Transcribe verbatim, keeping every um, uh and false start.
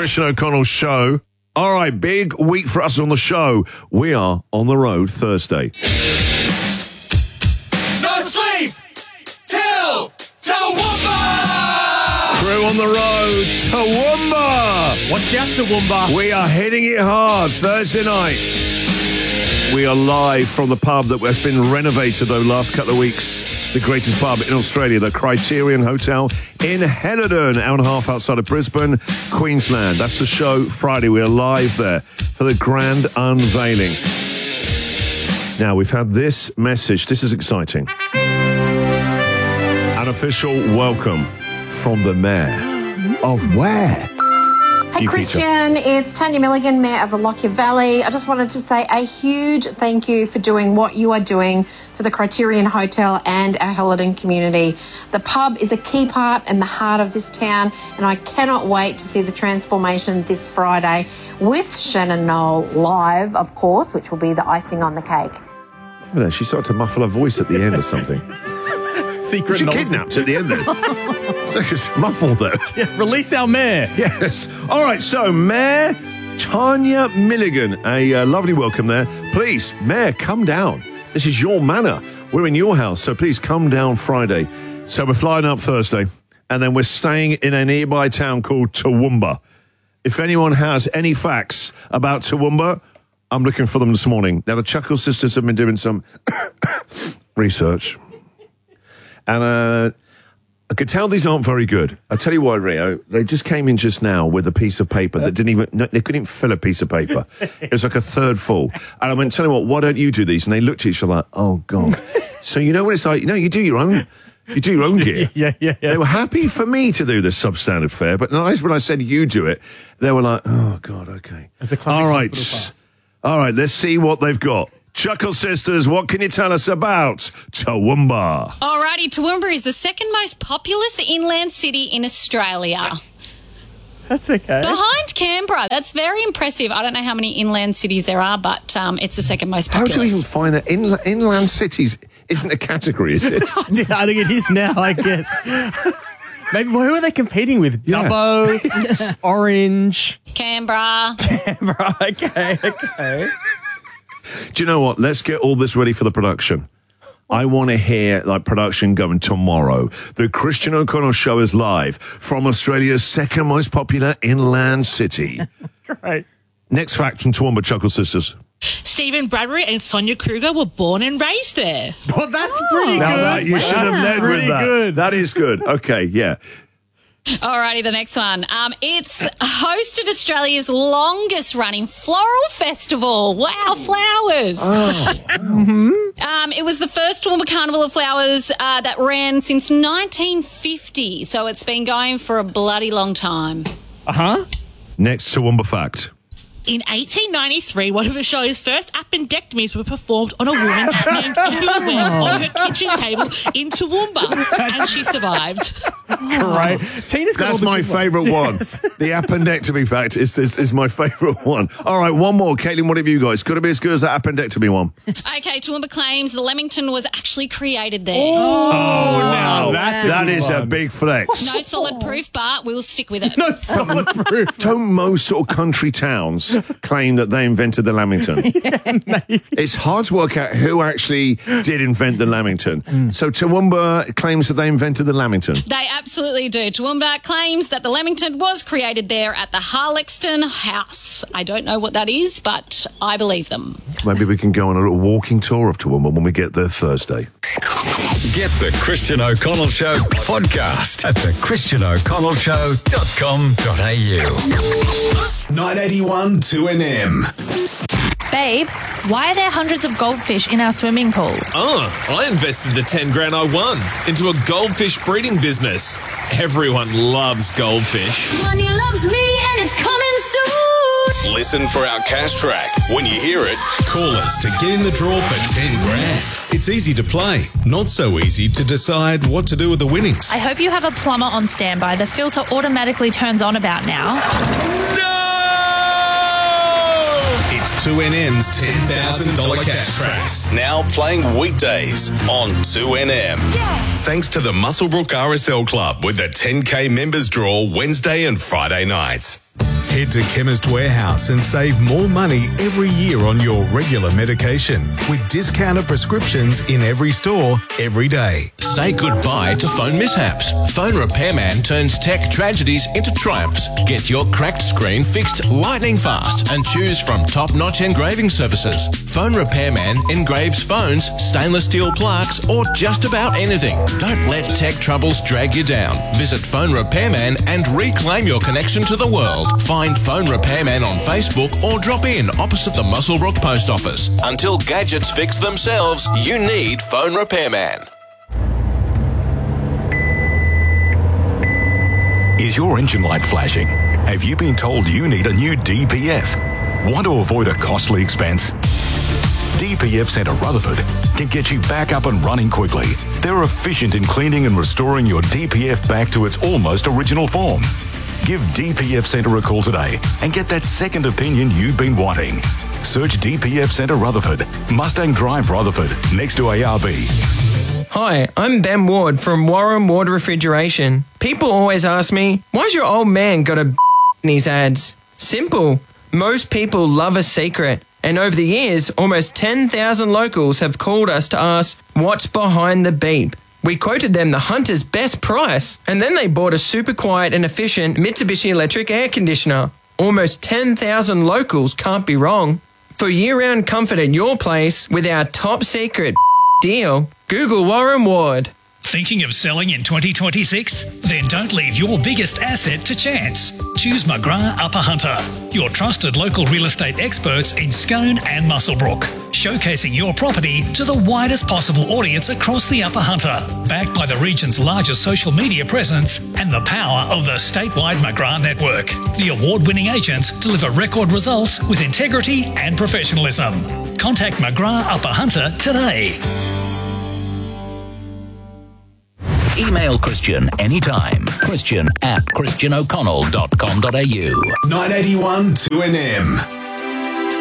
Christian O'Connell Show. All right, big week for us on the show. We are on the road Thursday. No sleep till Toowoomba! Crew on the road, Toowoomba! Watch out, Toowoomba. We are hitting it hard Thursday night. We are live from the pub that has been renovated the last couple of weeks. The greatest pub in Australia, the Criterion Hotel in Helidon, hour and a half outside of Brisbane, Queensland. That's the show Friday. We are live there for the grand unveiling. Now, we've had this message. This is exciting. An official welcome from the mayor of where? Hey Christian, it's Tanya Milligan, Mayor of the Lockyer Valley. I just wanted to say a huge thank you for doing what you are doing for the Criterion Hotel and our Helidon community. The pub is a key part and the heart of this town, and I cannot wait to see the transformation this Friday with Shannon Noll live, of course, which will be the icing on the cake. Look at that, she started to muffle her voice at the end or something. Secret She Knowles. kidnapped at the end there. So it's muffled though. Yeah, release our mayor. Yes. All right, so Mayor Tanya Milligan, a uh, lovely welcome there. Please, Mayor, come down. This is your manor. We're in your house, so please come down Friday. So we're flying up Thursday, and then we're staying in a nearby town called Toowoomba. If anyone has any facts about Toowoomba, I'm looking for them this morning. Now, the Chuckle sisters have been doing some research. And uh, I could tell these aren't very good. I'll tell you why, Rio. They just came in just now with a piece of paper that didn't even, no, they couldn't even fill a piece of paper. It was like a third full. And I went, tell you what, why don't you do these? And they looked at each other like, oh, God. So you know what it's like? You know, you do your own. You do your own gear. Yeah, yeah, yeah. They were happy for me to do this substandard fare, but nice when I said you do it, they were like, oh, God, okay. It's a classic All right. hospital pass. All right, let's see what they've got. Chuckle Sisters, what can you tell us about Toowoomba? Alrighty, Toowoomba is the second most populous inland city in Australia. That's okay. Behind Canberra. That's very impressive. I don't know how many inland cities there are, but um, it's the second most How populous. do you even find that inla- inland cities isn't a category, is it? I think it is now, I guess. Maybe who are they competing with? Yeah. Dubbo, Orange, Canberra. Canberra. Okay, okay. Do you know what? Let's get all this ready for the production. I want to hear like production going tomorrow. The Christian O'Connell Show is live from Australia's second most popular inland city. Great. Next fact from Toowoomba, Chuckle Sisters. Stephen Bradbury and Sonia Kruger were born and raised there. Well, that's pretty Now good. that you should have led with Pretty that. good. That is good. Okay, yeah. Alrighty, the next one. Um, it's hosted Australia's longest running floral festival. Wow, flowers. Oh. um, it was the first Toowoomba Carnival of Flowers uh, that ran since nineteen fifty. So it's been going for a bloody long time. Uh-huh. Next Toowoomba fact. In eighteen ninety-three, one of Australia's first appendectomies were performed on a woman named Emma Webb on her kitchen table in Toowoomba, and she survived. Great. Tina's got That's all the my good ones. favourite one. The appendectomy fact is, is, is my favourite one. All right, one more. Caitlin, what have you got? It's got to be as good as that appendectomy one. Okay, Toowoomba claims the Leamington was actually created there. Oh, wow. now that's a That good is a one. big flex. No solid proof, but we'll stick with it. No solid proof. Don't most sort of country towns claim that they invented the Lamington? It's hard to work out who actually did invent the Lamington. Mm. So Toowoomba claims that they invented the Lamington. They absolutely do. Toowoomba claims that the Leamington was created there at the Harlexton House. I don't know what that is, but I believe them. Maybe we can go on a little walking tour of Toowoomba when we get there Thursday. Get the Christian O'Connell Show podcast at the christian o'connell show dot com dot a u. nine eighty-one two N M. Babe, why are there hundreds of goldfish in our swimming pool? Oh, I invested the ten grand I won into a goldfish breeding business. Everyone loves goldfish. Money loves me and it's coming soon. Listen for our cash track. When you hear it, call us to get in the draw for ten grand. It's easy to play, not so easy to decide what to do with the winnings. I hope you have a plumber on standby. The filter automatically turns on about now. No! It's two N M's ten thousand dollars cash tracks. Now playing weekdays on two N M. Thanks to the Muswellbrook R S L Club with a ten K members draw Wednesday and Friday nights. Head to Chemist Warehouse and save more money every year on your regular medication with discounted prescriptions in every store, every day. Say goodbye to phone mishaps. Phone Repairman turns tech tragedies into triumphs. Get your cracked screen fixed lightning fast and choose from top-notch engraving services. Phone Repairman engraves phones, stainless steel plaques, or just about anything. Don't let tech troubles drag you down. Visit Phone Repairman and reclaim your connection to the world. Find Phone Repairman on Facebook or drop in opposite the Muswellbrook Post Office. Until gadgets fix themselves, you need Phone Repairman. Is your engine light flashing? Have you been told you need a new D P F? Want to avoid a costly expense? D P F Centre Rutherford can get you back up and running quickly. They're efficient in cleaning and restoring your D P F back to its almost original form. Give D P F Centre a call today and get that second opinion you've been wanting. Search D P F Centre Rutherford, Mustang Drive Rutherford, next to A R B. Hi, I'm Ben Ward from Warren Ward Refrigeration. People always ask me, why's your old man got a b- in his ads? Simple. Most people love a secret. And over the years, almost ten thousand locals have called us to ask, what's behind the beep? We quoted them the Hunter's best price, and then they bought a super quiet and efficient Mitsubishi electric air conditioner. Almost ten thousand locals can't be wrong. For year-round comfort at your place with our top secret deal, Google Warren Ward. Thinking of selling in twenty twenty-six? Then don't leave your biggest asset to chance. Choose McGrath Upper Hunter, your trusted local real estate experts in Scone and Muswellbrook, showcasing your property to the widest possible audience across the Upper Hunter, backed by the region's largest social media presence and the power of the statewide McGrath network. The award-winning agents deliver record results with integrity and professionalism. Contact McGrath Upper Hunter today. Email Christian anytime. Christian at christian o'connell dot com dot a u. nine eighty-one two N M.